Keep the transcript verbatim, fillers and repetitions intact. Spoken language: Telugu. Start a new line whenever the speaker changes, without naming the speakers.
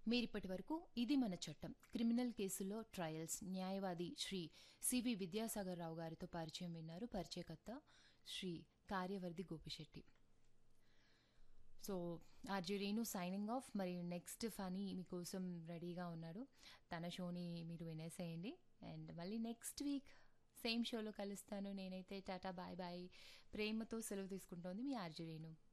మీరిప్పటి వరకు ఇది మన చట్టం క్రిమినల్ కేసుల్లో ట్రయల్స్ న్యాయవాది శ్రీ సివి విద్యాసాగర్ రావు గారితో పరిచయం విన్నారు. పరిచయకర్త Shri Karyavardhi Gopisetty. So RJ Renu signing off. మరి నెక్స్ట్ ఫనీ మీకోసం రెడీగా ఉన్నాడు, తన షోని మీరు వినేసేయండి. అండ్ మళ్ళీ నెక్స్ట్ వీక్ సేమ్ షోలో కలుస్తాను. నేనైతే టాటా బాయ్ బాయ్, ప్రేమతో సెలవు తీసుకుంటోంది మీ ఆర్జే రేణు.